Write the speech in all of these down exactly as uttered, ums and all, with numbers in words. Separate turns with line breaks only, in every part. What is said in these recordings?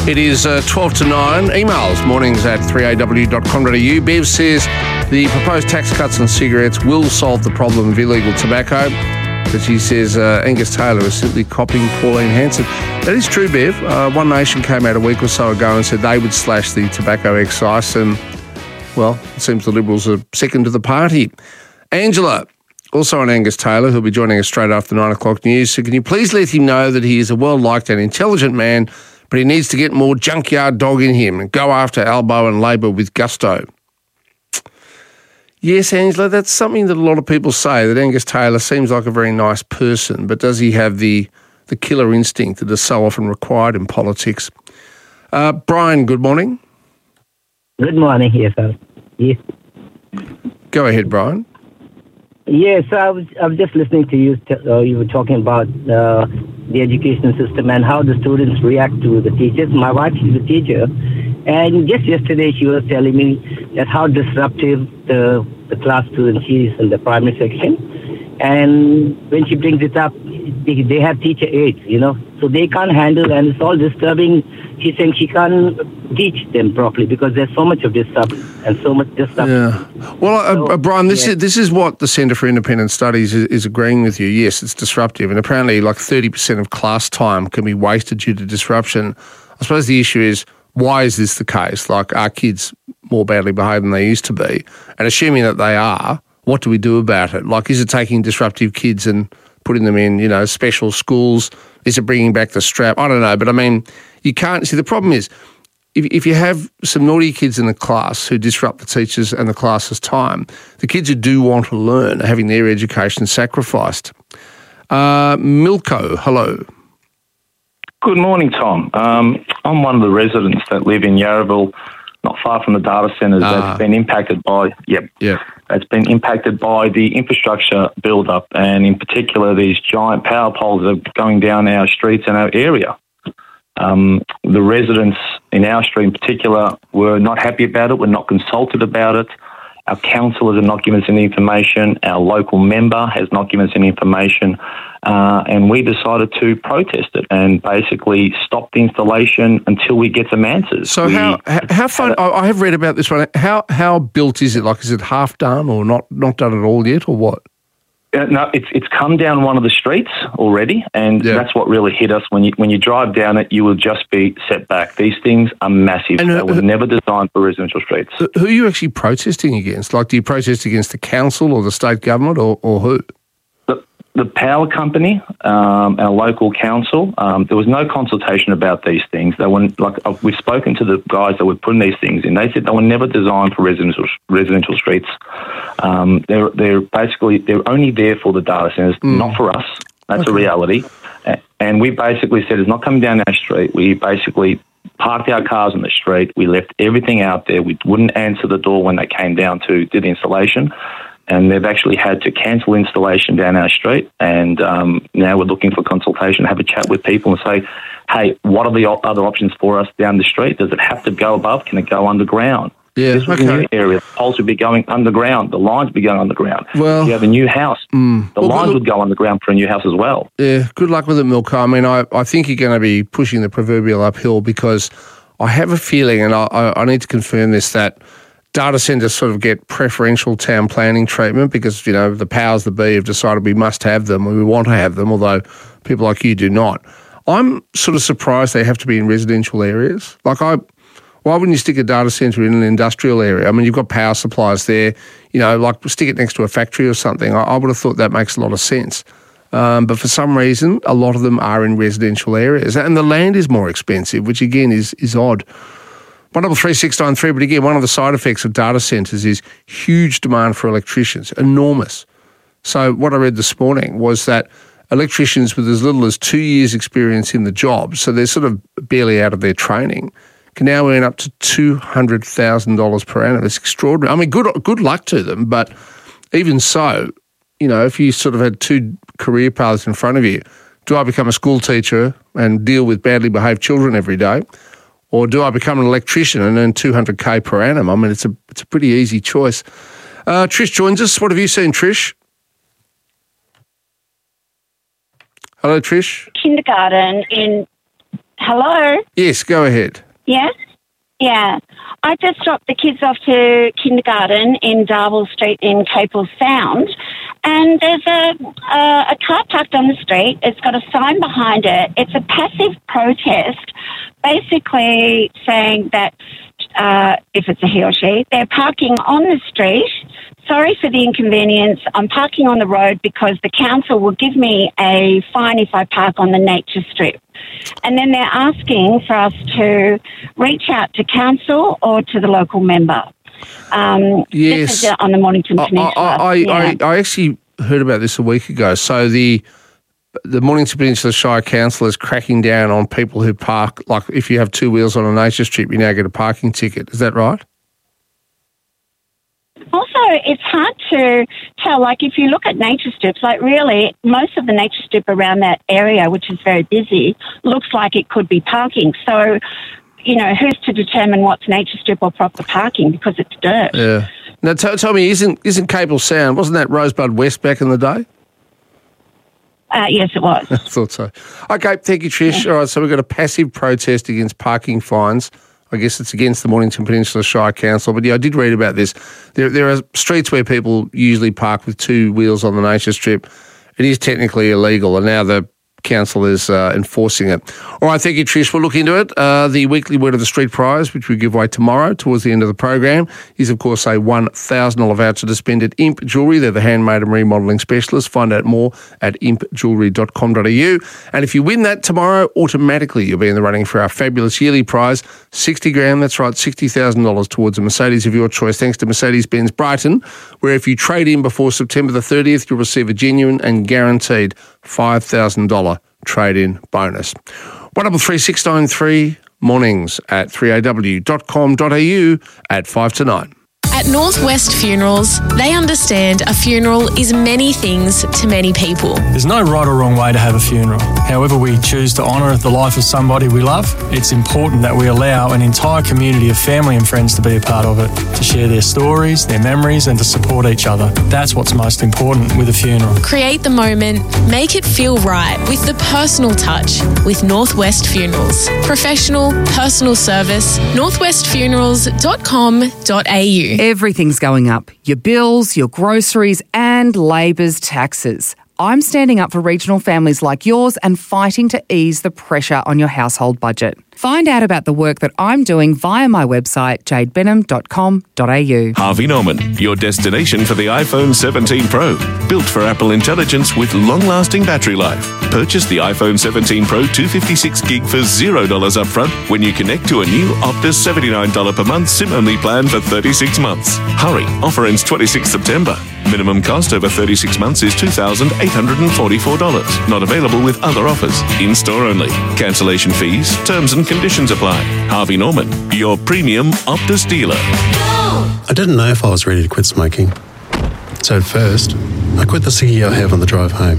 It is uh, twelve to nine. Emails, mornings at three a w dot com dot a u. Bev says the proposed tax cuts on cigarettes will solve the problem of illegal tobacco. But she says uh, Angus Taylor is simply copying Pauline Hanson. That is true, Bev. Uh, One Nation came out a week or so ago and said they would slash the tobacco excise, and, well, it seems the Liberals are second to the party. Angela, also on Angus Taylor, who'll be joining us straight after nine o'clock news. So can you please let him know that he is a well-liked and intelligent man, but he needs to get more junkyard dog in him and go after Albo and Labor with gusto. Yes, Angela, that's something that a lot of people say, that Angus Taylor seems like a very nice person, but does he have the, the killer instinct that is so often required in politics? Uh, Brian, good morning.
Good morning, yes, sir. Yes.
Go ahead, Brian.
Yes, I was I was just listening to you. Uh, you were talking about uh, the education system and how the students react to the teachers. My wife is a teacher, and just yesterday she was telling me that how disruptive the the class student is in the primary section. And when she brings it up, they, they have teacher aides, you know, so they can't handle, and it's all disturbing. She's saying she can't teach them properly because there's so much of disruption and so much disruption.
Yeah. Well, uh,
so,
uh, Brian, this
yeah.
is this is what the Centre for Independent Studies is, is agreeing with you. Yes, it's disruptive, and apparently like thirty percent of class time can be wasted due to disruption. I suppose the issue is, why is this the case? Like, are kids more badly behaved than they used to be? And assuming that they are, what do we do about it? Like, is it taking disruptive kids and putting them in, you know, special schools? Is it bringing back the strap? I don't know. But, I mean, you can't... See, the problem is, if, if you have some naughty kids in the class who disrupt the teachers and the class's time, the kids who do want to learn are having their education sacrificed. Uh, Milko, hello.
Good morning, Tom. Um, I'm one of the residents that live in Yarraville, not far from the data centres.
Ah.
That's been impacted by... Yep.
Yeah.
That's been impacted by the infrastructure build-up, and in particular these giant power poles that are going down our streets and our area. Um, the residents in our street in particular were not happy about it, were not consulted about it. Our councillors have not given us any information. Our local member has not given us any information. Uh, and we decided to protest it and basically stop the installation until we get some answers.
So
we,
how how fun? I I have read about this one. How how built is it? Like, is it half done or not not done at all yet, or what?
Uh, no, it's it's come down one of the streets already, and
Yeah.
that's what really hit us. When you when you drive down it, you will just be set back. These things are massive.
And, uh,
they were never designed for residential streets.
Who are you actually protesting against? Like, do you protest against the council or the state government, or, or who?
The, the power company, um, our local council, um, there was no consultation about these things. They weren't, like, uh, we've spoken to the guys that were putting these things in. They said they were never designed for residential residential streets. Um, they're they're basically they're only there for the data centres,
Mm.
not for us. That's
Okay.
a reality. A- And we basically said it's not coming down our street. We basically parked our cars on the street. We left everything out there. We wouldn't answer the door when they came down to do the installation. And they've actually had to cancel installation down our street. And um, now we're looking for consultation, have a chat with people and say, hey, what are the o- other options for us down the street? Does it have to go above? Can it go underground?
Yeah,
This was
okay.
a new area. The poles would be going underground. The lines would be going underground.
Well-
if you have a new house,
Mm.
the
Well,
lines
good-
would go underground for a new house as well.
Yeah, good luck with it, Milko. I mean, I, I think you're going to be pushing the proverbial uphill, because I have a feeling, and I, I, I need to confirm this, that data centres sort of get preferential town planning treatment because, you know, the powers that be have decided we must have them and we want to have them, although people like you do not. I'm sort of surprised they have to be in residential areas. Like, I... Why wouldn't you stick a data centre in an industrial area? I mean, you've got power supplies there, you know, like stick it next to a factory or something. I, I would have thought that makes a lot of sense. Um, but for some reason, a lot of them are in residential areas. And the land is more expensive, which again is is odd. one double three six nine three, but again, one of the side effects of data centres is huge demand for electricians, enormous. So what I read this morning was that electricians with as little as two years experience in the job, so they're sort of barely out of their training, can now earn up to two hundred thousand dollars per annum. It's extraordinary. I mean, good good luck to them, but even so, you know, if you sort of had two career paths in front of you, do I become a school teacher and deal with badly behaved children every day, or do I become an electrician and earn two hundred K per annum? I mean, it's a it's a pretty easy choice. Uh, Trish joins us. What have you seen, Trish? Hello, Trish.
Kindergarten in Hello?
Yes, go ahead.
Yes? Yeah. I just dropped the kids off to kindergarten in Darwell Street in Capel Sound, and there's a, a, a car parked on the street. It's got a sign behind it. It's a passive protest, basically saying that uh, if it's a he or she, they're parking on the street. Sorry for the inconvenience. I'm parking on the road because the council will give me a fine if I park on the nature strip. And then they're asking for us to reach out to council or to the local member. Um,
yes.
This is on the Mornington Peninsula.
I, I,
yeah.
I, I actually heard about this a week ago. So the the Mornington Peninsula Shire Council is cracking down on people who park, like if you have two wheels on a nature strip, you now get a parking ticket. Is that right?
Also, it's hard to tell, like if you look at nature strips, like really most of the nature strip around that area, which is very busy, looks like it could be parking. So, you know, who's to determine what's nature strip or proper parking because it's dirt?
Yeah. Now, t- tell me, isn't isn't Capel Sound, wasn't that Rosebud West back in the day?
Uh, yes, it was.
I thought so. Okay, thank you, Trish.
Yeah.
All right, so we've got a passive protest against parking fines. I guess it's against the Mornington Peninsula Shire Council. But yeah, I did read about this. There there are streets where people usually park with two wheels on the nature strip. It is technically illegal, and now the council is uh, enforcing it. All right, thank you, Trish. We'll look into it. Uh, the weekly Word of the Street prize, which we give away tomorrow towards the end of the program, is, of course, a one thousand dollars voucher to spend at Imp Jewellery. They're the handmade and remodelling specialists. Find out more at imp jewellery dot com dot a u. And if you win that tomorrow, automatically you'll be in the running for our fabulous yearly prize, sixty grand, that's right, sixty thousand dollars towards a Mercedes of your choice, thanks to Mercedes-Benz Brighton, where if you trade in before September the thirtieth, you'll receive a genuine and guaranteed five thousand dollars trade-in bonus. one double three six nine three, mornings at three a w dot com dot a u at five to nine.
At Northwest Funerals, they understand a funeral is many things to many people.
There's no right or wrong way to have a funeral. However we choose to honour the life of somebody we love, it's important that we allow an entire community of family and friends to be a part of it, to share their stories, their memories, and to support each other. That's what's most important with a funeral.
Create the moment, make it feel right with the personal touch with Northwest Funerals. Professional, personal service, northwest funerals dot com dot a u.
Everything's going up. Your bills, your groceries, and Labor's taxes. I'm standing up for regional families like yours and fighting to ease the pressure on your household budget. Find out about the work that I'm doing via my website, jade benham dot com dot a u.
Harvey Norman, your destination for the iPhone seventeen Pro. Built for Apple intelligence with long-lasting battery life. Purchase the iPhone seventeen Pro two fifty-six gig for zero dollars upfront when you connect to a new Optus seventy-nine dollars per month SIM-only plan for thirty-six months. Hurry, offer ends twenty-sixth September. Minimum cost over thirty-six months is two thousand eight hundred forty-four dollars. Not available with other offers. In-store only. Cancellation fees, terms and conditions apply. Harvey Norman, your premium Optus dealer.
I didn't know if I was ready to quit smoking. So at first, I quit the ciggy I have on the drive home.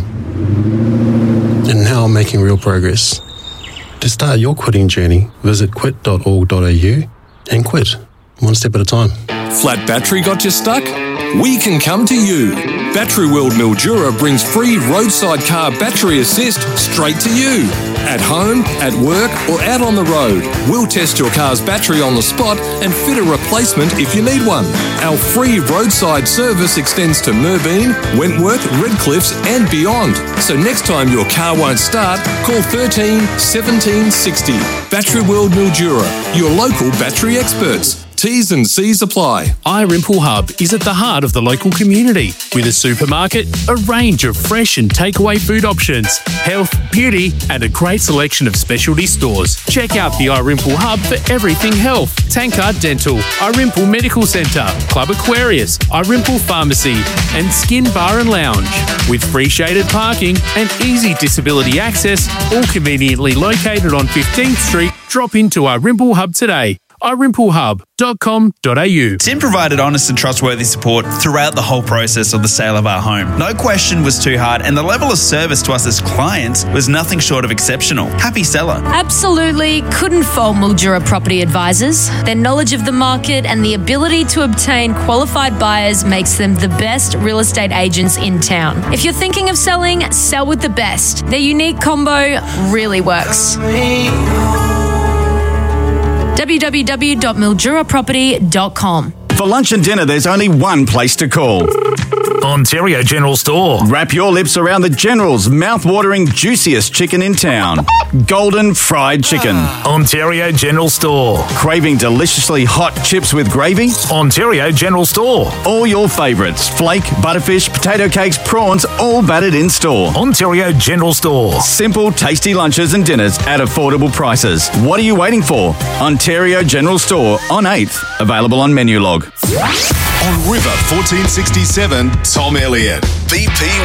And now I'm making real progress. To start your quitting journey, visit quit dot org dot a u and quit, one step at a time.
Flat battery got you stuck? We can come to you. Battery World Mildura brings free roadside car battery assist straight to you. At home, at work, or out on the road, we'll test your car's battery on the spot and fit a replacement if you need one. Our free roadside service extends to Merbeen, Wentworth, Redcliffs and beyond. So next time your car won't start, call thirteen seventeen sixty. Battery World Mildura, your local battery experts. T's and C's apply.
iRimple Hub is at the heart of the local community with a supermarket, a range of fresh and takeaway food options, health, beauty, and a great selection of specialty stores. Check out the iRimple Hub for everything health. Tankard Dental, iRimple Medical Centre, Club Aquarius, iRimple Pharmacy, and Skin Bar and Lounge. With free shaded parking and easy disability access, all conveniently located on fifteenth Street, drop into iRimple Hub today. i rimple hub dot com dot a u.
Tim provided honest and trustworthy support throughout the whole process of the sale of our home. No question was too hard, and the level of service to us as clients was nothing short of exceptional. Happy seller.
Absolutely couldn't fault Mildura Property Advisors. Their knowledge of the market and the ability to obtain qualified buyers makes them the best real estate agents in town. If you're thinking of selling, sell with the best. Their unique combo really works. w w w dot mildura property dot com.
For lunch and dinner, there's only one place to call.
Ontario General Store.
Wrap your lips around the General's mouth-watering, juiciest chicken in town. Golden fried chicken.
Ontario General Store.
Craving deliciously hot chips with gravy?
Ontario General Store.
All your favourites. Flake, butterfish, potato cakes, prawns, all battered in store.
Ontario General Store.
Simple, tasty lunches and dinners at affordable prices. What are you waiting for? Ontario General Store on eighth. Available on Menulog.
On River fourteen sixty-seven, Tom Elliott, V P